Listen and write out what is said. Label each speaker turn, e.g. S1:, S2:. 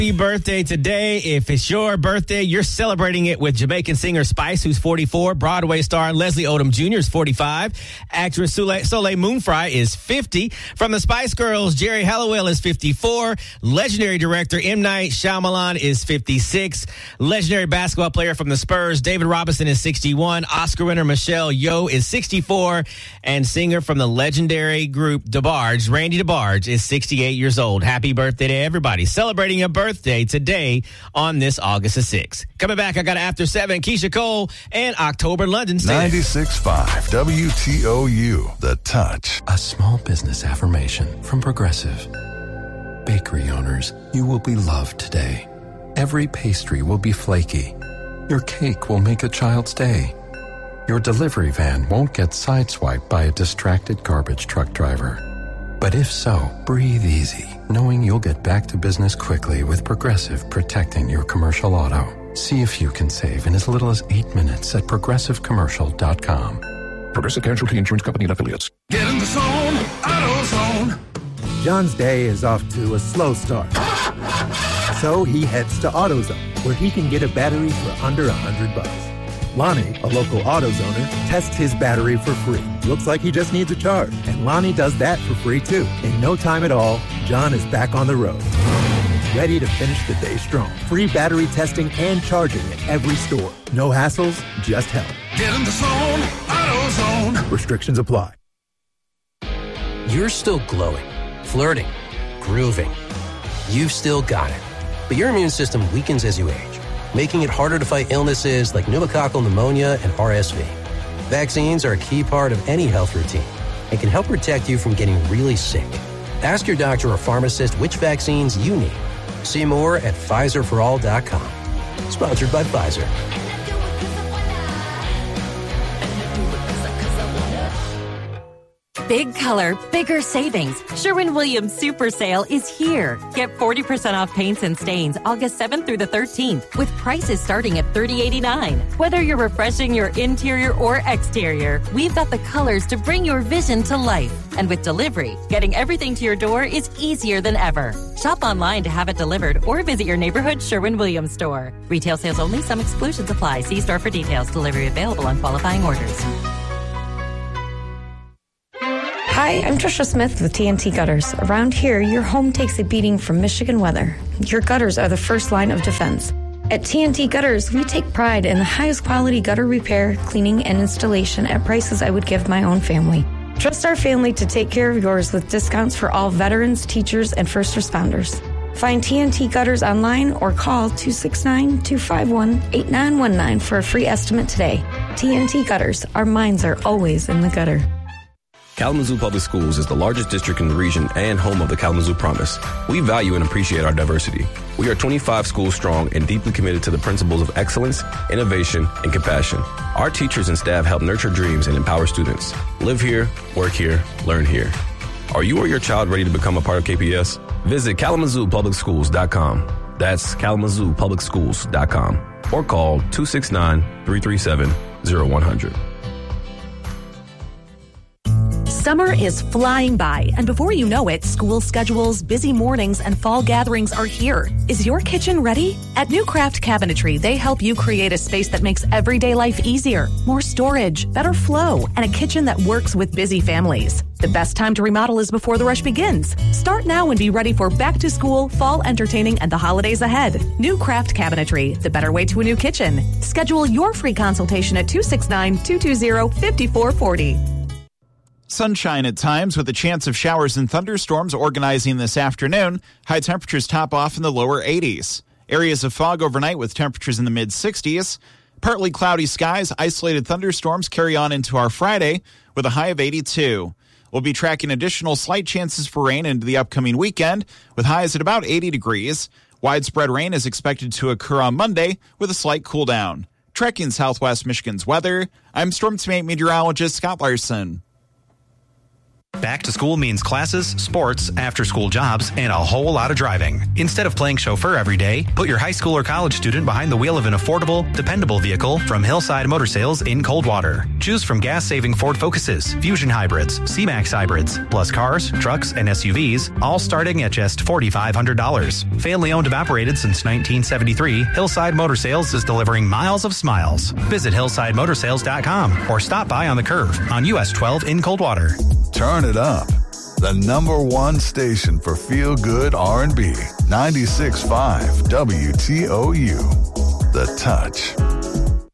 S1: Happy birthday today. If it's your birthday, you're celebrating it with Jamaican singer Spice, who's 44. Broadway star Leslie Odom Jr. is 45. Actress Soleil Moonfry is 50. From the Spice Girls, Jerry Halliwell is 54. Legendary director M. Night Shyamalan is 56. Legendary basketball player from the Spurs, David Robinson, is 61. Oscar winner Michelle Yeoh is 64. And singer from the legendary group DeBarge, Randy DeBarge, is 68 years old. Happy birthday to everybody celebrating a birthday today on this August the 6th. Coming back, I got After 7, Keisha Cole, and October London.
S2: 96.5 WTOU, The Touch.
S3: A small business affirmation from Progressive. Bakery owners, you will be loved today. Every pastry will be flaky. Your cake will make a child's day. Your delivery van won't get sideswiped by a distracted garbage truck driver. But if so, breathe easy, knowing you'll get back to business quickly with Progressive protecting your commercial auto. See if you can save in as little as 8 minutes at progressivecommercial.com.
S4: Progressive Casualty Insurance Company and Affiliates.
S5: Get in the zone, AutoZone.
S6: John's day is off to a slow start. So he heads to AutoZone, where he can get a battery for under $100. Lonnie, a local AutoZoner, tests his battery for free. Looks like he just needs a charge. And Lonnie does that for free, too. In no time at all, John is back on the road. Ready to finish the day strong. Free battery testing and charging at every store. No hassles, just help.
S5: Get in the zone, AutoZone.
S6: Restrictions apply.
S3: You're still glowing, flirting, grooving. You've still got it. But your immune system weakens as you age, making it harder to fight illnesses like pneumococcal pneumonia and RSV. Vaccines are a key part of any health routine and can help protect you from getting really sick. Ask your doctor or pharmacist which vaccines you need. See more at PfizerForAll.com. Sponsored by Pfizer.
S7: Big color, bigger savings. Sherwin-Williams Super Sale is here. Get 40% off paints and stains August 7th through the 13th with prices starting at $30.89. Whether you're refreshing your interior or exterior, we've got the colors to bring your vision to life. And with delivery, getting everything to your door is easier than ever. Shop online to have it delivered or visit your neighborhood Sherwin-Williams store. Retail sales only. Some exclusions apply. See store for details. Delivery available on qualifying orders.
S8: Hi, I'm Trisha Smith with TNT Gutters. Around here, your home takes a beating from Michigan weather. Your gutters are the first line of defense. At TNT Gutters, we take pride in the highest quality gutter repair, cleaning, and installation at prices I would give my own family. Trust our family to take care of yours with discounts for all veterans, teachers, and first responders. Find TNT Gutters online or call 269-251-8919 for a free estimate today. TNT Gutters, our minds are always in the gutter.
S9: Kalamazoo Public Schools is the largest district in the region and home of the Kalamazoo Promise. We value and appreciate our diversity. We are 25 schools strong and deeply committed to the principles of excellence, innovation, and compassion. Our teachers and staff help nurture dreams and empower students. Live here, work here, learn here. Are you or your child ready to become a part of KPS? Visit KalamazooPublicSchools.com. That's KalamazooPublicSchools.com. Or call 269-337-0100.
S10: Summer is flying by, and before you know it, school schedules, busy mornings, and fall gatherings are here. Is your kitchen ready? At New Craft Cabinetry, they help you create a space that makes everyday life easier, more storage, better flow, and a kitchen that works with busy families. The best time to remodel is before the rush begins. Start now and be ready for back to school, fall entertaining, and the holidays ahead. New Craft Cabinetry, the better way to a new kitchen. Schedule your free consultation at 269-220-5440.
S11: Sunshine at times with a chance of showers and thunderstorms organizing this afternoon. High temperatures top off in the lower 80s. Areas of fog overnight with temperatures in the mid-60s. Partly cloudy skies, isolated thunderstorms carry on into our Friday with a high of 82. We'll be tracking additional slight chances for rain into the upcoming weekend with highs at about 80 degrees. Widespread rain is expected to occur on Monday with a slight cool down. Tracking Southwest Michigan's weather, I'm Storm Team 8 meteorologist Scott Larson.
S12: Back to school means classes, sports, after-school jobs, and a whole lot of driving. Instead of playing chauffeur every day, put your high school or college student behind the wheel of an affordable, dependable vehicle from Hillside Motor Sales in Coldwater. Choose from gas-saving Ford Focuses, Fusion Hybrids, C-Max Hybrids, plus cars, trucks, and SUVs, all starting at just $4,500. Family-owned and operated since 1973, Hillside Motor Sales is delivering miles of smiles. Visit hillsidemotorsales.com or stop by on the Curve on US 12 in Coldwater.
S2: Turn it up. The #1 station for feel-good R&B. 96.5 WTOU. The Touch.